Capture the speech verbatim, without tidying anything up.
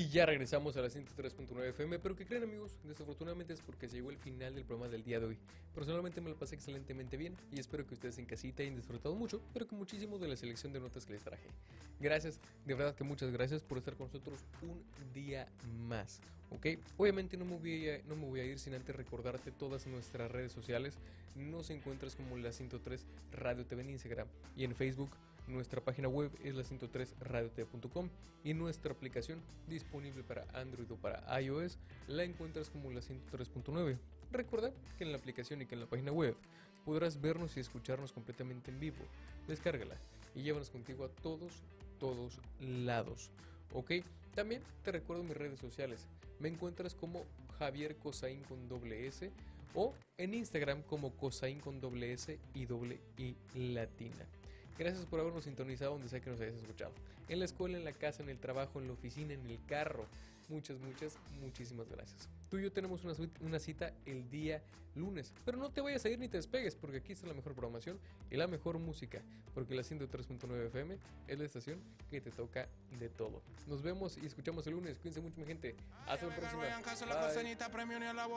ya regresamos a la ciento tres punto nueve F M, pero que creen amigos, desafortunadamente es porque se llegó el final del programa del día de hoy. Personalmente me lo pasé excelentemente bien y espero que ustedes en casita hayan disfrutado mucho, pero con muchísimo de la selección de notas que les traje. Gracias, de verdad que muchas gracias por estar con nosotros un día más, ¿ok? Obviamente no me voy a, no me voy a ir sin antes recordarte todas nuestras redes sociales. Nos encuentras como la ciento tres Radio T V en Instagram y en Facebook. Nuestra página web es la ciento tres radio t v punto com y nuestra aplicación disponible para Android o para iOS la encuentras como la ciento tres punto nueve. Recuerda que en la aplicación y que en la página web podrás vernos y escucharnos completamente en vivo. Descárgala y llévanos contigo a todos, todos lados. ¿Ok? También te recuerdo mis redes sociales. Me encuentras como Javier Cosaín con doble S o en Instagram como Cosaín con doble S y doble I latina. Gracias por habernos sintonizado donde sea que nos hayas escuchado. En la escuela, en la casa, en el trabajo, en la oficina, en el carro. Muchas, muchas, muchísimas gracias. Tú y yo tenemos una, una cita el día lunes. Pero no te vayas a ir ni te despegues, porque aquí está la mejor programación y la mejor música. Porque la ciento tres punto nueve F M es la estación que te toca de todo. Nos vemos y escuchamos el lunes. Cuídense mucho, mi gente. Hasta la próxima. Bye.